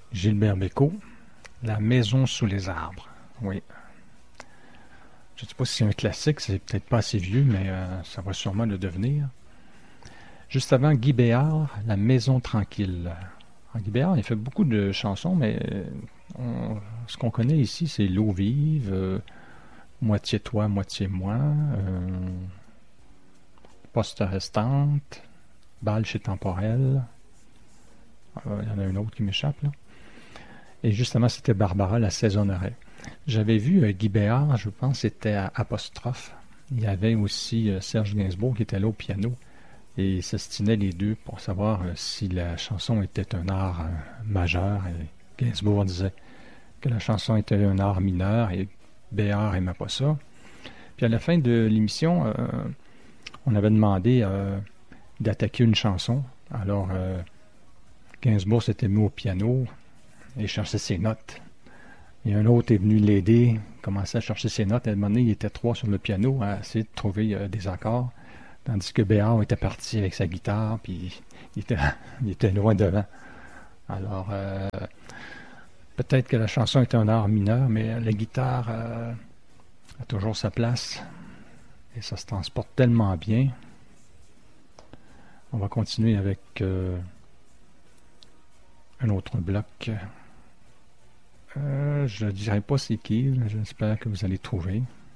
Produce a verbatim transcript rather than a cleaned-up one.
Gilbert Bécaud, La maison sous les arbres. Oui. Je ne sais pas si c'est un classique, c'est peut-être pas assez vieux, mais euh, ça va sûrement le devenir. Juste avant, Guy Béard, La maison tranquille. Alors, Guy Béard, il fait beaucoup de chansons, mais on- ce qu'on connaît ici, c'est L'eau vive, euh, Moitié toi, moitié moi, euh, Poste restante, Balle chez Temporel. Euh, il y en a une autre qui m'échappe, là. Et justement, c'était Barbara la saisonnerait. J'avais vu euh, Guy Béard, je pense, c'était à Apostrophe. Il y avait aussi euh, Serge Gainsbourg qui était là au piano. Et ils s'estinaient les deux pour savoir euh, si la chanson était un art euh, majeur. Et Gainsbourg disait que la chanson était un art mineur et Béard n'aimait pas ça. Puis à la fin de l'émission, euh, on avait demandé euh, d'attaquer une chanson. Alors, euh, Gainsbourg s'était mis au piano et cherchait ses notes. Et un autre est venu l'aider, commençait à chercher ses notes. À un moment donné, il était trois sur le piano à essayer de trouver euh, des accords. Tandis que Béard était parti avec sa guitare, puis il était, il était loin devant. Alors, euh, peut-être que la chanson est un art mineur, mais la guitare euh, a toujours sa place. Et ça se transporte tellement bien. On va continuer avec euh, un autre bloc. Euh, je ne dirai pas c'est qui, j'espère que vous allez trouver.